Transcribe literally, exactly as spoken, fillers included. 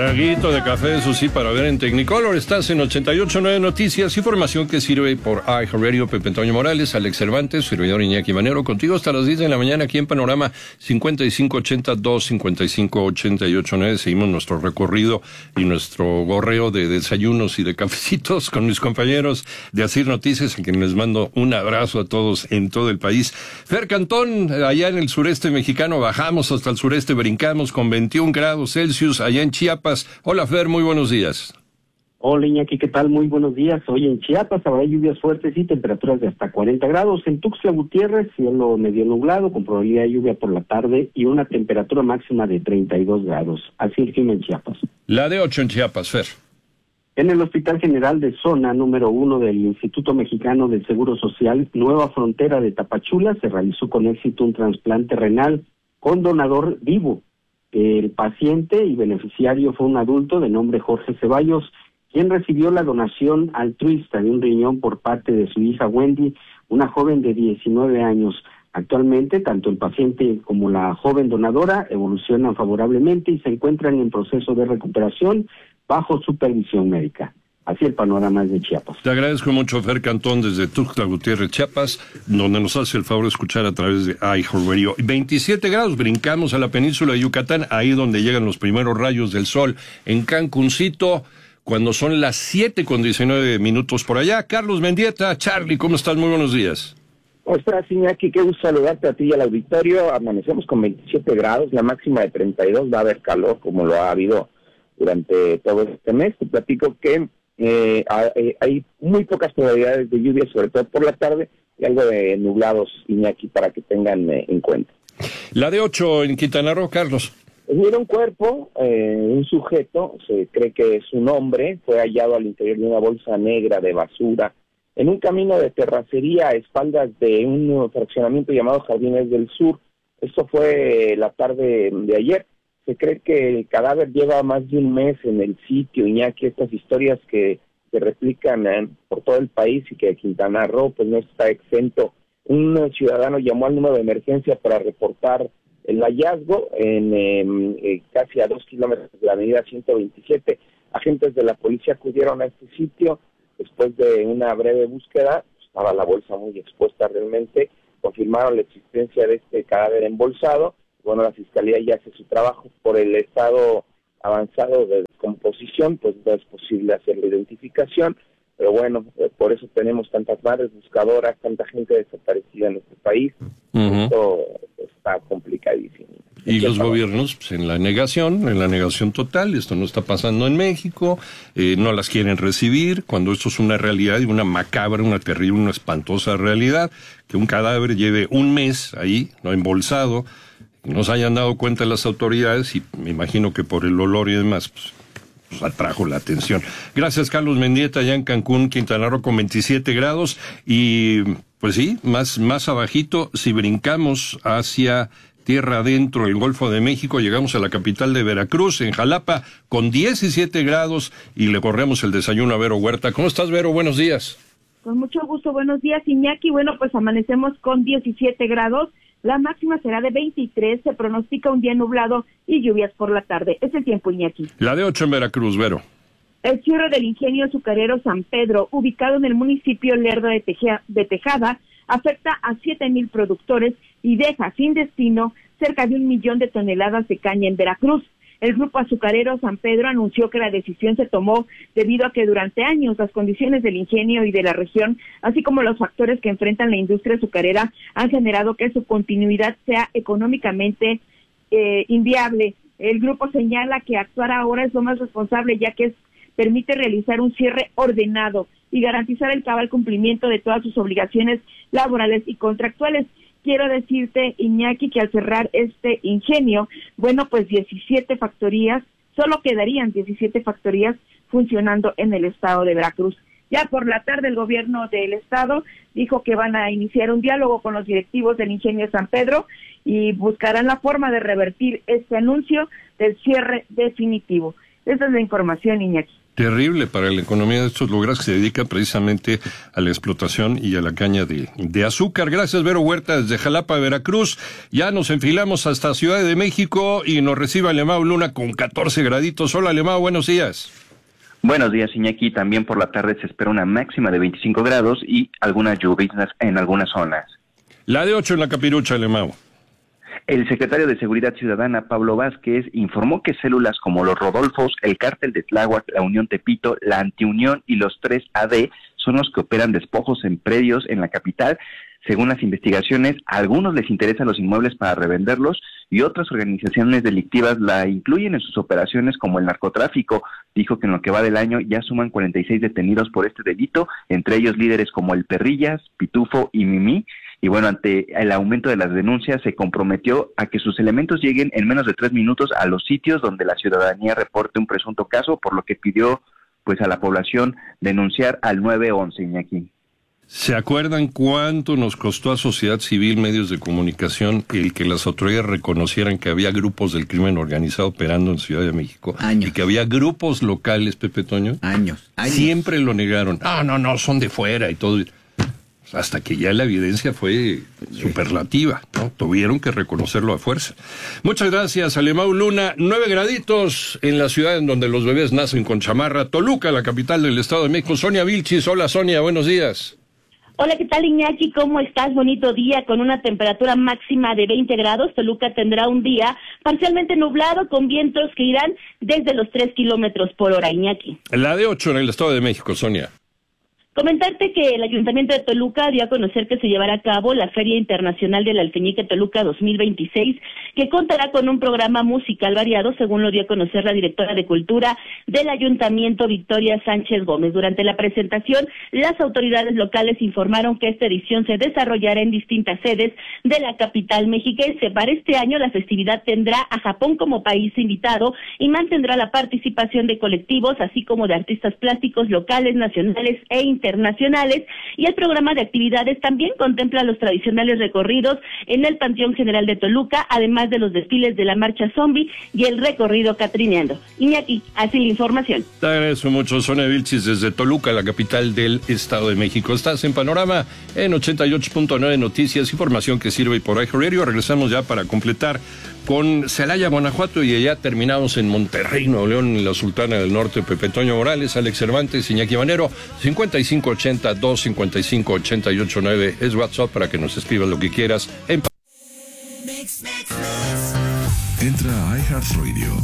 traguito de café, eso sí, para ver en Technicolor. Estás en ochenta y ocho punto nueve Noticias, información que sirve por iHeartRadio. Pepe Antonio Morales, Alex Cervantes, servidor Iñaki Manero, contigo hasta las diez de la mañana aquí en Panorama cincuenta y cinco ochenta y dos cincuenta y cinco ochenta y ocho nueve. Seguimos nuestro recorrido y nuestro gorreo de desayunos y de cafecitos con mis compañeros de Asir Noticias, a quienes les mando un abrazo a todos en todo el país. Fer Cantón, allá en el sureste mexicano, bajamos hasta el sureste, brincamos con veintiún grados Celsius, allá en Chiapas. Hola Fer, muy buenos días. Hola Iñaki, ¿qué tal? Muy buenos días. Hoy en Chiapas habrá lluvias fuertes y temperaturas de hasta cuarenta grados. En Tuxtla Gutiérrez, cielo medio nublado, con probabilidad de lluvia por la tarde y una temperatura máxima de treinta y dos grados. Así el clima en Chiapas. La de ocho en Chiapas, Fer. En el Hospital General de Zona número uno del Instituto Mexicano del Seguro Social, Nueva Frontera de Tapachula, se realizó con éxito un trasplante renal con donador vivo. El paciente y beneficiario fue un adulto de nombre Jorge Ceballos, quien recibió la donación altruista de un riñón por parte de su hija Wendy, una joven de diecinueve años. Actualmente, tanto el paciente como la joven donadora evolucionan favorablemente y se encuentran en proceso de recuperación bajo supervisión médica. Así el panorama es de Chiapas. Te agradezco mucho, Fer Cantón, desde Tuxtla Gutiérrez, Chiapas, donde nos hace el favor de escuchar a través de iHeartRadio. veintisiete grados, brincamos a la península de Yucatán, ahí donde llegan los primeros rayos del sol, en Cancuncito, cuando son las siete con diecinueve minutos por allá. Carlos Mendieta, Charlie, ¿cómo estás? Muy buenos días. ¿Cómo estás, Iñaki? Qué gusto saludarte a ti y al auditorio. Amanecemos con veintisiete grados, la máxima de treinta y dos, va a haber calor como lo ha habido durante todo este mes. Te platico que Eh, hay muy pocas probabilidades de lluvia, sobre todo por la tarde, y algo de nublados, Iñaki, para que tengan eh, en cuenta. La de ocho en Quintana Roo, Carlos. Hubo un cuerpo, eh, un sujeto, se cree que es un hombre, fue hallado al interior de una bolsa negra de basura en un camino de terracería a espaldas de un fraccionamiento llamado Jardines del Sur. Esto fue la tarde de ayer. Se cree que el cadáver lleva más de un mes en el sitio, Iñaki, estas historias que se replican eh, por todo el país y que Quintana Roo pues no está exento. Un ciudadano llamó al número de emergencia para reportar el hallazgo en eh, eh, casi a dos kilómetros de la avenida ciento veintisiete. Agentes de la policía acudieron a este sitio después de una breve búsqueda. Estaba la bolsa muy expuesta realmente, confirmaron la existencia de este cadáver embolsado. Bueno, la Fiscalía ya hace su trabajo. Por el estado avanzado de descomposición, pues no es posible hacer la identificación, pero bueno, por eso tenemos tantas madres buscadoras, tanta gente desaparecida en nuestro país. Uh-huh. Esto está complicadísimo. Y los gobiernos, pues, en la negación, en la negación total. Esto no está pasando en México, eh, no las quieren recibir, cuando esto es una realidad y una macabra, una terrible, una espantosa realidad, que un cadáver lleve un mes ahí, no embolsado, no se hayan dado cuenta las autoridades, y me imagino que por el olor y demás, pues, pues atrajo la atención. Gracias, Carlos Mendieta, allá en Cancún, Quintana Roo, con veintisiete grados, y pues sí, más, más abajito, si brincamos hacia tierra adentro, el Golfo de México, llegamos a la capital de Veracruz, en Jalapa, con diecisiete grados, y le corremos el desayuno a Vero Huerta. ¿Cómo estás, Vero? Buenos días. Con mucho gusto, buenos días, Iñaki. Bueno, pues amanecemos con diecisiete grados. La máxima será de veintitrés, se pronostica un día nublado y lluvias por la tarde. Es el tiempo, Iñaki. La de ocho en Veracruz, Vero. El cierre del ingenio azucarero San Pedro, ubicado en el municipio Lerdo de, Teje- de Tejada, afecta a siete mil productores y deja sin destino cerca de un millón de toneladas de caña en Veracruz. El grupo azucarero San Pedro anunció que la decisión se tomó debido a que durante años las condiciones del ingenio y de la región, así como los factores que enfrentan la industria azucarera, han generado que su continuidad sea económicamente eh, inviable. El grupo señala que actuar ahora es lo más responsable, ya que es, permite realizar un cierre ordenado y garantizar el cabal cumplimiento de todas sus obligaciones laborales y contractuales. Quiero decirte, Iñaki, que al cerrar este ingenio, bueno, pues diecisiete factorías, solo quedarían diecisiete factorías funcionando en el estado de Veracruz. Ya por la tarde el gobierno del estado dijo que van a iniciar un diálogo con los directivos del ingenio San Pedro y buscarán la forma de revertir este anuncio del cierre definitivo. Esa es la información, Iñaki. Terrible para la economía de estos lugares que se dedican precisamente a la explotación y a la caña de, de azúcar. Gracias, Vero Huerta, desde Jalapa, Veracruz. Ya nos enfilamos hasta Ciudad de México y nos recibe Alemão Luna con catorce graditos. Hola, Alemão, buenos días. Buenos días, Iñaki. También por la tarde se espera una máxima de veinticinco grados y algunas lluvias en algunas zonas. La de ocho en la Capirucha, Alemão. El secretario de Seguridad Ciudadana, Pablo Vázquez, informó que células como los Rodolfos, el Cártel de Tláhuac, la Unión Tepito, la Antiunión y los tres A D son los que operan despojos en predios en la capital. Según las investigaciones, a algunos les interesan los inmuebles para revenderlos y otras organizaciones delictivas la incluyen en sus operaciones como el narcotráfico. Dijo que en lo que va del año ya suman cuarenta y seis detenidos por este delito, entre ellos líderes como el Perrillas, Pitufo y Mimí. Y bueno, ante el aumento de las denuncias, se comprometió a que sus elementos lleguen en menos de tres minutos a los sitios donde la ciudadanía reporte un presunto caso, por lo que pidió pues a la población denunciar al nueve once, Iñaki. ¿Se acuerdan cuánto nos costó a sociedad civil, medios de comunicación, el que las autoridades reconocieran que había grupos del crimen organizado operando en Ciudad de México? Años. Y que había grupos locales, Pepe Toño. Años, años. Siempre lo negaron. Ah, no, no, son de fuera y todo. Hasta que ya la evidencia fue superlativa, ¿no? Tuvieron que reconocerlo a fuerza. Muchas gracias, Alemão Luna. Nueve graditos en la ciudad en donde los bebés nacen con chamarra. Toluca, la capital del Estado de México. Sonia Vilchis. Hola, Sonia, buenos días. Hola, ¿qué tal, Iñaki? ¿Cómo estás? Bonito día con una temperatura máxima de veinte grados. Toluca tendrá un día parcialmente nublado con vientos que irán desde los tres kilómetros por hora, Iñaki. La de ocho en el Estado de México, Sonia. Comentarte que el Ayuntamiento de Toluca dio a conocer que se llevará a cabo la Feria Internacional del Alfeñique Toluca dos mil veintiséis, que contará con un programa musical variado, según lo dio a conocer la directora de Cultura del Ayuntamiento, Victoria Sánchez Gómez. Durante la presentación, las autoridades locales informaron que esta edición se desarrollará en distintas sedes de la capital mexiquense. Para este año, la festividad tendrá a Japón como país invitado y mantendrá la participación de colectivos, así como de artistas plásticos locales, nacionales e internacionales. internacionales, y el programa de actividades también contempla los tradicionales recorridos en el Panteón General de Toluca, además de los desfiles de la Marcha Zombie y el recorrido catrineando. Iñaki, así la información. Te agradezco mucho, Sonia Vilchis, desde Toluca, la capital del Estado de México. Estás en Panorama en ochenta y ocho punto nueve Noticias, información que sirve por iHeartRadio. Regresamos ya para completar con Celaya, Guanajuato, y allá terminamos en Monterrey, Nuevo León, en la Sultana del Norte. Pepe Toño Morales, Alex Cervantes, Iñaki Manero. Cincuenta y cinco ochenta, dos cincuenta y cinco, ochenta y ocho nueve es WhatsApp para que nos escribas lo que quieras. En... Entra a iHeartRadio